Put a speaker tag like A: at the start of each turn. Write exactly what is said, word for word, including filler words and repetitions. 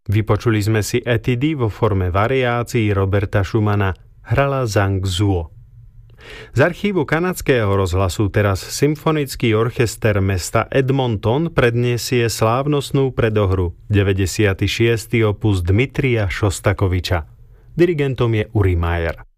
A: Vypočuli sme si etidy vo forme variácií Roberta Schumana, hrala Zhang Zuo. Z archívu kanadského rozhlasu teraz symfonický orchester mesta Edmonton predniesie slávnostnú predohru deväťdesiaty šiesty opus Dmitrija Šostakoviča. Dirigentom je Uri Mayer.